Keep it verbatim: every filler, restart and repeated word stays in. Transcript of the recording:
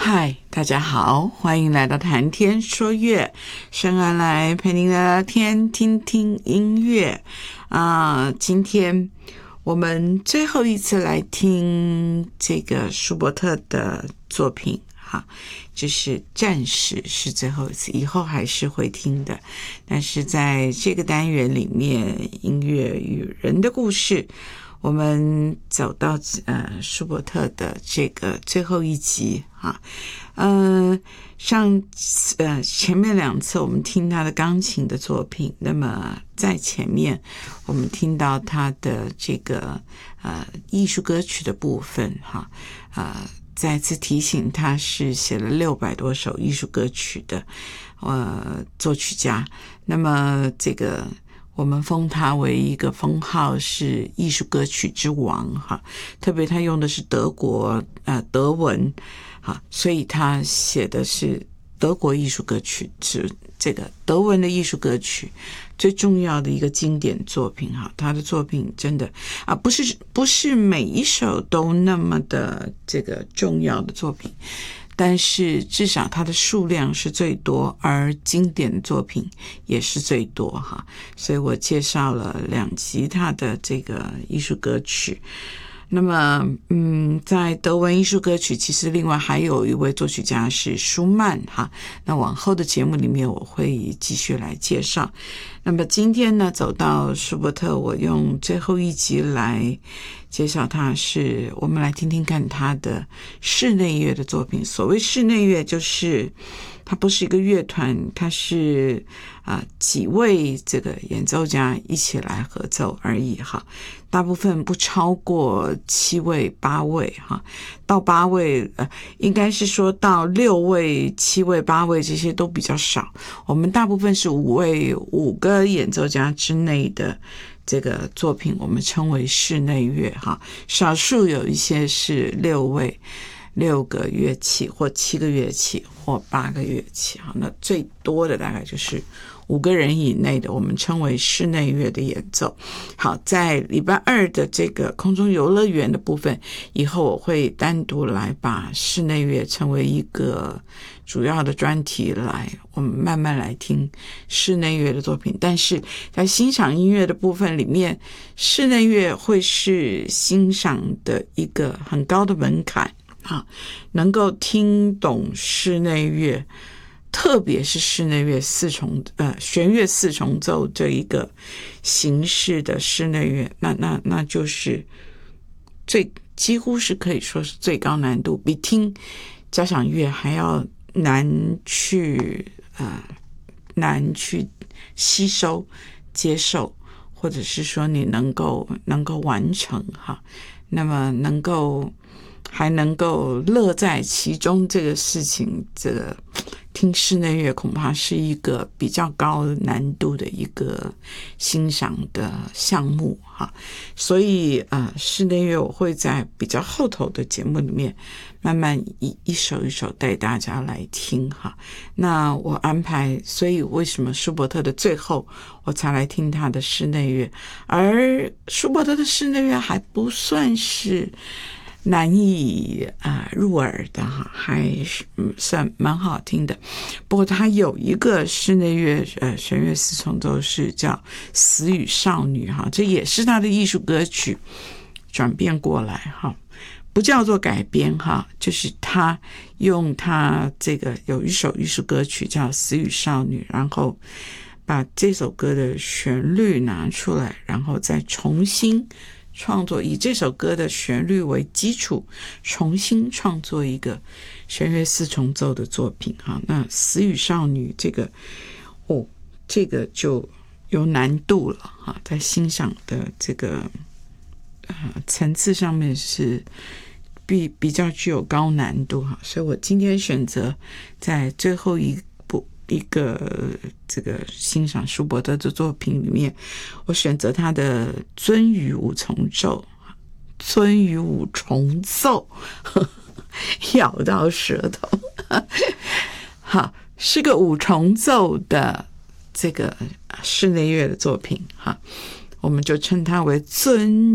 嗨，大家好，欢迎来到谈天说乐，深安来陪您聊聊天，听听音乐啊、呃。今天我们最后一次来听这个舒伯特的作品哈，就是暂时是最后一次，以后还是会听的。但是在这个单元里面，音乐与人的故事，我们走到呃舒伯特的这个最后一集啊，呃上呃前面两次我们听他的钢琴的作品，那么在前面我们听到他的这个呃艺术歌曲的部分哈，呃再次提醒他是写了六百多首艺术歌曲的呃作曲家，那么这个我们封他为一个封号是艺术歌曲之王哈，特别他用的是德国呃德文哈，所以他写的是德国艺术歌曲，是这个德文的艺术歌曲最重要的一个经典作品哈。他的作品真的啊，不是不是每一首都那么的这个重要的作品，但是至少它的数量是最多，而经典的作品也是最多哈。所以我介绍了两集他的这个艺术歌曲。那么嗯，在德文艺术歌曲其实另外还有一位作曲家是舒曼哈，那往后的节目里面我会继续来介绍。那么今天呢，走到舒伯特，我用最后一集来介绍他，是我们来听听看他的室内乐的作品。所谓室内乐，就是它不是一个乐团，它是啊、呃、几位这个演奏家一起来合奏而已哈，大部分不超过七位八位哈，到八位呃应该是说到六位七位八位这些都比较少，我们大部分是五位五个演奏家之内的这个作品我们称为室内乐哈，少数有一些是六位六个乐器或七个乐器或八个乐器哈，那最多的大概就是五个人以内的我们称为室内乐的演奏。好，在礼拜二的这个空中游乐园的部分，以后我会单独来把室内乐成为一个主要的专题来，我们慢慢来听室内乐的作品。但是在欣赏音乐的部分里面，室内乐会是欣赏的一个很高的门槛啊，能够听懂室内乐，特别是室内乐四重呃弦乐四重奏这一个形式的室内乐，那那那就是最几乎是可以说是最高难度，比听交响乐还要难去呃难去吸收接受，或者是说你能够能够完成哈，那么能够还能够乐在其中，这个事情这个听室内乐恐怕是一个比较高难度的一个欣赏的项目哈，所以呃，室内乐我会在比较后头的节目里面慢慢一一首一首带大家来听哈。那我安排，所以为什么舒伯特的最后我才来听他的室内乐，而舒伯特的室内乐还不算是难以啊、呃、入耳的哈，还是、嗯、算蛮好听的。不过它有一个室内乐呃弦乐四重奏是叫《死与少女》哈，这也是他的艺术歌曲转变过来哈，不叫做改编哈，就是他用他这个有一首艺术歌曲叫《死与少女》，然后把这首歌的旋律拿出来，然后再重新创作，以这首歌的旋律为基础，重新创作一个弦乐四重奏的作品哈。那死与少女这个哦，这个就有难度了哈，在欣赏的这个呃层次上面是比比较具有高难度哈，所以我今天选择在最后一部一个这个欣赏舒伯特的作品里面，我选择他的鳟鱼五重奏，鳟鱼五重奏，呵呵咬到舌头，好，是个五重奏的这个室内乐的作品哈，我们就称它为鳟